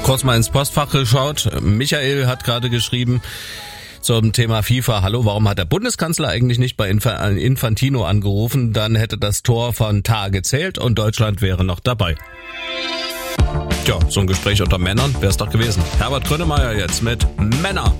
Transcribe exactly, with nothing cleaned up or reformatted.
Kurz mal ins Postfach geschaut. Michael hat gerade geschrieben zum Thema FIFA. Hallo, warum hat der Bundeskanzler eigentlich nicht bei Infantino angerufen? Dann hätte das Tor von Tah gezählt und Deutschland wäre noch dabei. Tja, so ein Gespräch unter Männern wäre es doch gewesen. Herbert Grönemeyer jetzt mit Männer.